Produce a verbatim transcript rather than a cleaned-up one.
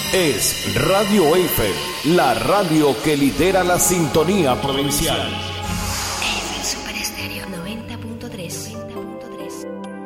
es Radio Eiffel, la radio que lidera la sintonía provincial. Eiffel Super Estéreo noventa punto tres.